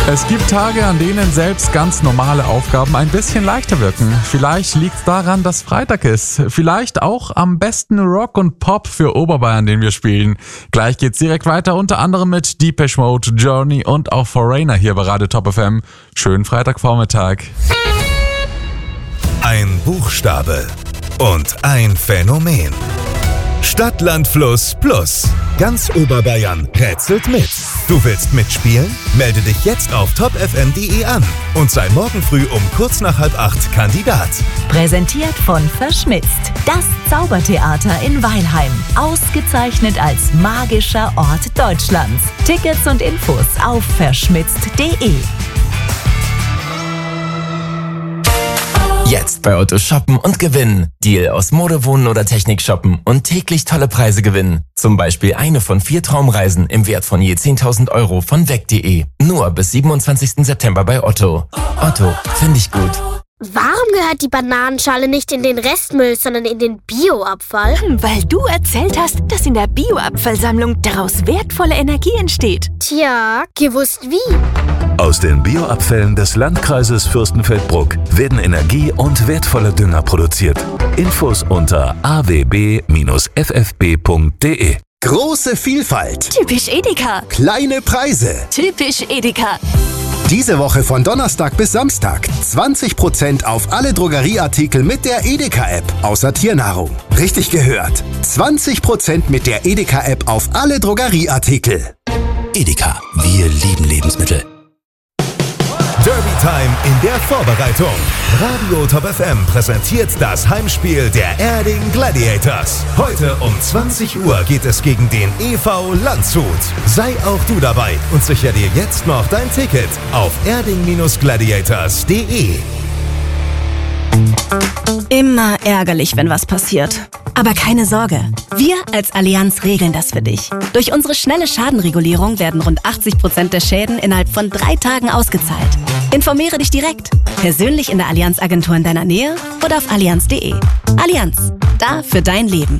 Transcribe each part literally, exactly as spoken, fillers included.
Es gibt Tage, an denen selbst ganz normale Aufgaben ein bisschen leichter wirken. Vielleicht liegt es daran, dass Freitag ist. Vielleicht auch am besten Rock und Pop für Oberbayern, den wir spielen. Gleich geht's direkt weiter, unter anderem mit Depeche Mode, Journey und auch Foreigner hier bei Radio Top F M. Schönen Freitagvormittag. Ein Buchstabe und ein Phänomen. Stadt, Land, Fluss, Plus. Ganz Oberbayern rätselt mit. Du willst mitspielen? Melde dich jetzt auf top f m punkt d e an und sei morgen früh um kurz nach halb acht Kandidat. Präsentiert von Verschmitzt, das Zaubertheater in Weilheim. Ausgezeichnet als magischer Ort Deutschlands. Tickets und Infos auf verschmitzt punkt d e. Jetzt bei Otto shoppen und gewinnen. Deal aus Mode, Wohnen oder Technik shoppen und täglich tolle Preise gewinnen. Zum Beispiel eine von vier Traumreisen im Wert von je zehntausend Euro von weg punkt de. Nur bis siebenundzwanzigsten September bei Otto. Otto, finde ich gut. Warum gehört die Bananenschale nicht in den Restmüll, sondern in den Bioabfall? Weil du erzählt hast, dass in der Bioabfallsammlung daraus wertvolle Energie entsteht. Tja, gewusst wie? Aus den Bioabfällen des Landkreises Fürstenfeldbruck werden Energie und wertvolle Dünger produziert. Infos unter a w b Bindestrich f f b punkt d e. Große Vielfalt. Typisch Edeka. Kleine Preise. Typisch Edeka. Diese Woche von Donnerstag bis Samstag zwanzig Prozent auf alle Drogerieartikel mit der Edeka-App, außer Tiernahrung. Richtig gehört. zwanzig Prozent mit der Edeka-App auf alle Drogerieartikel. Edeka, wir lieben Lebensmittel. Derby Time in der Vorbereitung. Radio Top F M präsentiert das Heimspiel der Erding Gladiators. Heute um zwanzig Uhr geht es gegen den E V Landshut. Sei auch du dabei und sicher dir jetzt noch dein Ticket auf erding Bindestrich gladiators punkt de. Immer ärgerlich, wenn was passiert. Aber keine Sorge, wir als Allianz regeln das für dich. Durch unsere schnelle Schadenregulierung werden rund achtzig Prozent der Schäden innerhalb von drei Tagen ausgezahlt. Informiere dich direkt, persönlich in der Allianz-Agentur in deiner Nähe oder auf allianz punkt de. Allianz, da für dein Leben.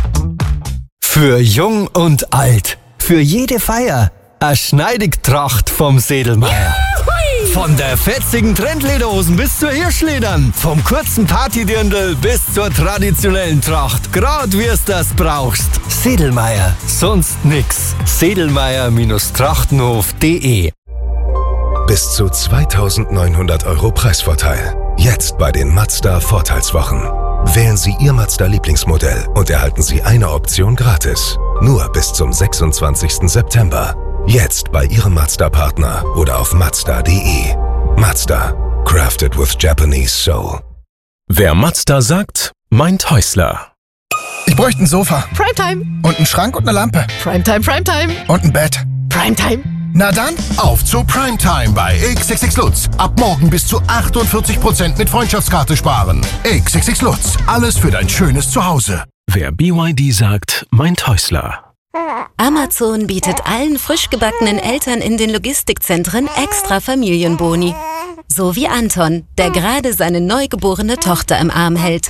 Für jung und alt, für jede Feier, eine Schneidigtracht vom Sedelmeier. Von der fetzigen Trendlederhosen bis zur Hirschledern. Vom kurzen Partydirndl bis zur traditionellen Tracht. Grad wie es das brauchst. Sedelmeier, sonst nix. Sedelmeier Trachtenhof punkt de. Bis zu zweitausendneunhundert Euro Preisvorteil. Jetzt bei den Mazda Vorteilswochen. Wählen Sie Ihr Mazda-Lieblingsmodell und erhalten Sie eine Option gratis. Nur bis zum sechsundzwanzigsten September. Jetzt bei Ihrem Mazda-Partner oder auf mazda punkt de. Mazda. Crafted with Japanese Soul. Wer Mazda sagt, meint Häusler. Ich bräuchte ein Sofa. Primetime. Und einen Schrank und eine Lampe. Primetime, Primetime. Und ein Bett. Primetime. Na dann, auf zu Primetime bei X X X Lutz. Ab morgen bis zu achtundvierzig Prozent mit Freundschaftskarte sparen. X X X Lutz. Alles für dein schönes Zuhause. Wer B Y D sagt, meint Häusler. Amazon bietet allen frisch gebackenen Eltern in den Logistikzentren extra Familienboni. So wie Anton, der gerade seine neugeborene Tochter im Arm hält.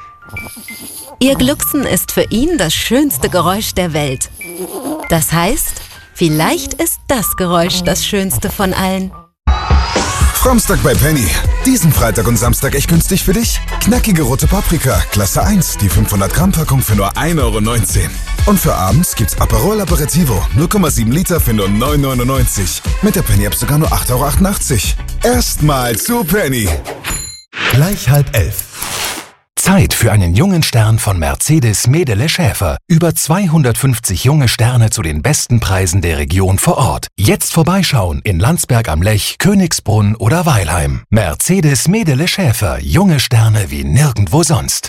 Ihr Glucksen ist für ihn das schönste Geräusch der Welt. Das heißt, vielleicht ist das Geräusch das schönste von allen. Samstag bei Penny. Diesen Freitag und Samstag echt günstig für dich. Knackige rote Paprika, Klasse eins, die fünfhundert Gramm Packung für nur ein Euro neunzehn. Und für abends gibt's Aperol Aperitivo, null Komma sieben Liter für nur neun Euro neunundneunzig. Mit der Penny App sogar nur acht Euro achtundachtzig. Erstmal zu Penny. Gleich halb elf. Zeit für einen jungen Stern von Mercedes Medele Schäfer. Über zweihundertfünfzig junge Sterne zu den besten Preisen der Region vor Ort. Jetzt vorbeischauen in Landsberg am Lech, Königsbrunn oder Weilheim. Mercedes Medele Schäfer. Junge Sterne wie nirgendwo sonst.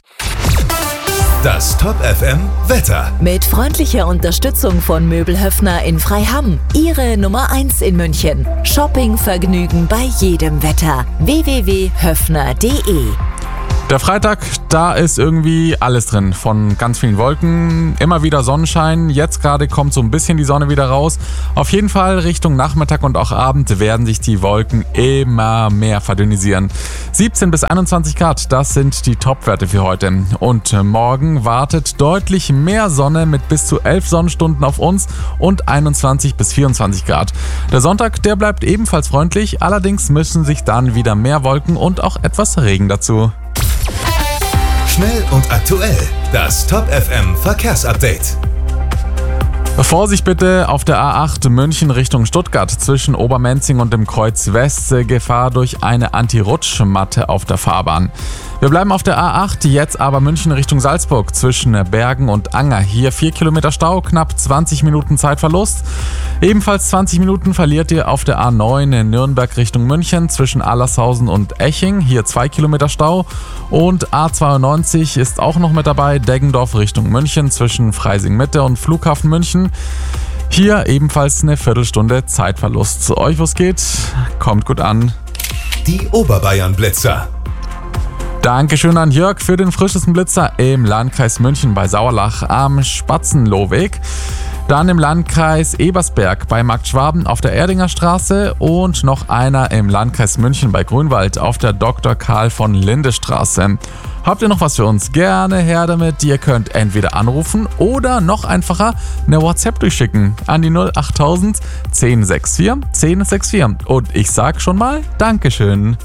Das Top F M Wetter. Mit freundlicher Unterstützung von Möbelhöfner in Freiham. Ihre Nummer eins in München. Shoppingvergnügen bei jedem Wetter. w w w punkt höfner punkt de Der Freitag, da ist irgendwie alles drin. Von ganz vielen Wolken, immer wieder Sonnenschein. Jetzt gerade kommt so ein bisschen die Sonne wieder raus. Auf jeden Fall Richtung Nachmittag und auch Abend werden sich die Wolken immer mehr verdünnisieren. siebzehn bis einundzwanzig Grad, das sind die Topwerte für heute. Und morgen wartet deutlich mehr Sonne mit bis zu elf Sonnenstunden auf uns und einundzwanzig bis vierundzwanzig Grad. Der Sonntag, der bleibt ebenfalls freundlich. Allerdings mischen sich dann wieder mehr Wolken und auch etwas Regen dazu. Schnell und aktuell. Das Top F M Verkehrsupdate. Vorsicht bitte auf der A acht München Richtung Stuttgart zwischen Obermenzing und dem Kreuz West. Gefahr durch eine Anti-Rutschmatte auf der Fahrbahn. Wir bleiben auf der A acht, jetzt aber München Richtung Salzburg zwischen Bergen und Anger. Hier vier Kilometer Stau, knapp zwanzig Minuten Zeitverlust. Ebenfalls zwanzig Minuten verliert ihr auf der A neun in Nürnberg Richtung München zwischen Allershausen und Eching. Hier zwei Kilometer Stau. Und A zweiundneunzig ist auch noch mit dabei, Deggendorf Richtung München zwischen Freising Mitte und Flughafen München. Hier ebenfalls eine Viertelstunde Zeitverlust. Euch was geht, kommt gut an. Die Oberbayern-Blitzer. Dankeschön an Jörg für den frischesten Blitzer im Landkreis München bei Sauerlach am Spatzenlohweg. Dann im Landkreis Ebersberg bei Markt Schwaben auf der Erdinger Straße und noch einer im Landkreis München bei Grünwald auf der Doktor Karl von Linde Straße. Habt ihr noch was für uns? Gerne her damit. Ihr könnt entweder anrufen oder noch einfacher eine WhatsApp durchschicken an die null achttausend zehn sechs vier zehn sechs vier. Und ich sag schon mal Dankeschön.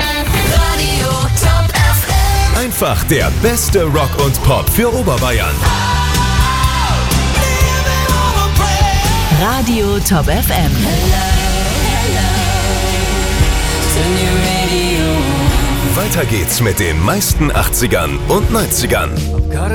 Einfach der beste Rock und Pop für Oberbayern. Radio Top F M. Weiter geht's mit den meisten achtzigern und neunzigern.